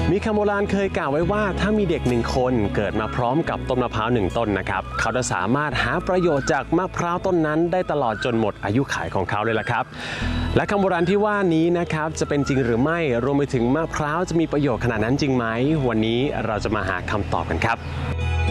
มีคำโบราณเคยกล่าวไว้ว่าถ้ามีเด็กหนึ่งคนเกิดมาพร้อมกับต้นมะพร้าวหนึ่งต้นนะครับเขาจะสามารถหาประโยชน์จากมะพร้าวต้นนั้นได้ตลอดจนหมดอายุขัยของเขาเลยล่ะครับและคำโบราณที่ว่านี้นะครับจะเป็นจริงหรือไม่รวมไปถึงมะพร้าวจะมีประโยชน์ขนาดนั้นจริงไหมวันนี้เราจะมาหาคำตอบกันครับ